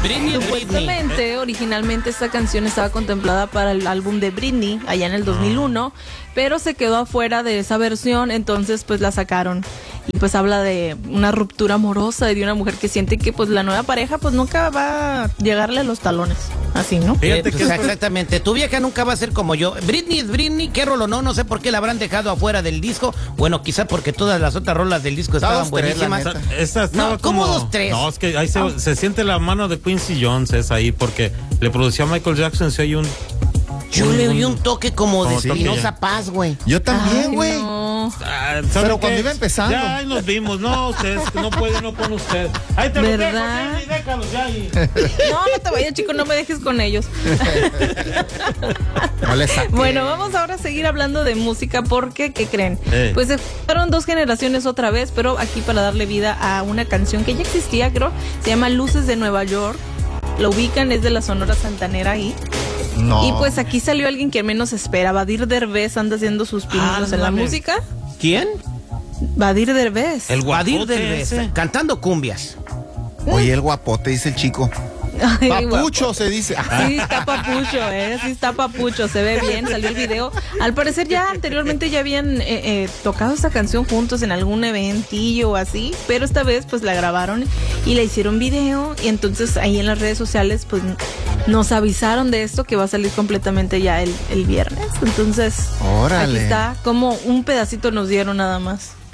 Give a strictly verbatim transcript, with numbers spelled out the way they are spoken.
Britney, Supuestamente, Britney. originalmente esta canción estaba contemplada para el álbum de Britney, allá en el dos mil uno, pero se quedó afuera de esa versión, entonces pues la sacaron. Y pues habla de una ruptura amorosa y de una mujer que siente que pues la nueva pareja pues nunca va a llegarle a los talones. Así, ¿no? Eh, Fíjate pues, que es- exactamente, tu vieja nunca va a ser como yo. Britney es Britney, qué rolo no, no sé por qué la habrán dejado afuera del disco. Bueno, quizá porque todas las otras rolas del disco estaban Dos, tres, la buenísimas. neta. Esta estaba No, ¿cómo como... dos, tres? No, es que ahí se, se siente la mano de Quincy Jones es ahí porque le produció a Michael Jackson, si hay un... Yo le oí un toque como de Como toque Espinosa ya. Paz, güey. Yo también, Ay, güey. no. Ah, ¿sabe Pero qué? cuando iba empezando. Ya ahí nos vimos, no, ustedes no pueden, no con usted. Ahí te lo dejo, ¿Verdad? Jenny, déjalos ya ahí. No, no te vayas, chico, no me dejes con ellos. No le saqué. Bueno, vamos ahora a seguir hablando de música porque, ¿qué creen? Eh. Pues se fueron dos generaciones otra vez, pero aquí para darle vida a una canción que ya existía, creo, se llama Luces de Nueva York. Lo ubican, es de la Sonora Santanera ahí. No. Y pues aquí salió alguien que menos espera. Badir Derbez anda haciendo sus pininos en la Ándale. música. ¿Quién? Badir Derbez. El Guadir guapote Derbez, ese. cantando cumbias. Oye, el guapote, dice el chico. Ay, Papucho se dice. Sí, está papucho, ¿eh? Sí, está papucho, se ve bien, salió el video. Al parecer ya anteriormente ya habían eh, eh, tocado esta canción juntos en algún eventillo o así, pero esta vez pues la grabaron y le hicieron video y entonces ahí en las redes sociales pues nos avisaron de esto que va a salir completamente ya el, el viernes. Entonces, Órale. aquí está, como un pedacito nos dieron nada más.